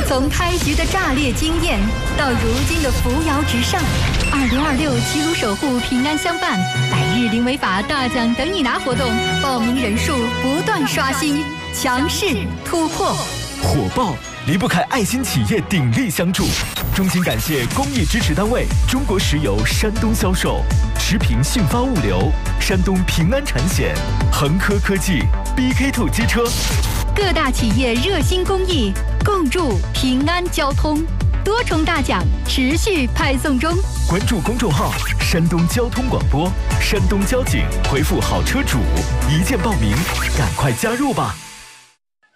从开局的炸裂惊艳，到如今的扶摇直上，2026齐鲁守护平安相伴，100日零违法大奖等你拿活动，报名人数不断刷新，强势突破， 火爆离不开爱心企业鼎力相助。衷心感谢公益支持单位中国石油山东销售、驰平信发物流、山东平安产险、恒科科技、BK2 机车。 各大企业热心公益，共筑平安交通，多重大奖持续派送中。 关注公众号山东交通广播、山东交警，回复好车主一键报名，赶快加入吧。